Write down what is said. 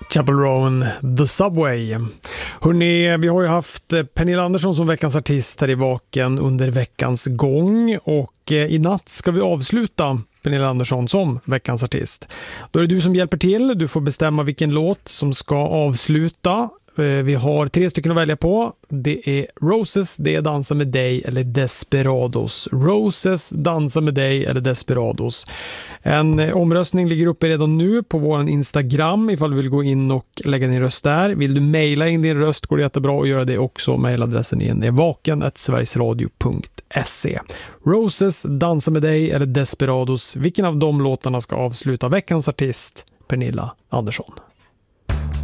Chapel Roan, The Subway. Hörrni, vi har ju haft Pernilla Andersson som veckans artist här i Vaken under veckans gång, och i natt ska vi avsluta Pernilla Andersson som veckans artist. Då är det du som hjälper till. Du får bestämma vilken låt som ska avsluta. Vi har 3 stycken att välja på. Det är Roses, det är Dansa med dig eller Desperados. Roses, Dansa med dig eller Desperados. En omröstning ligger uppe redan nu på vår Instagram ifall du vill gå in och lägga din röst där. Vill du mejla in din röst går det jättebra att göra det också. Mejladressen igen är vaken@sverigesradio.se. Roses, Dansa med dig eller Desperados. Vilken av de låtarna ska avsluta veckans artist Pernilla Andersson?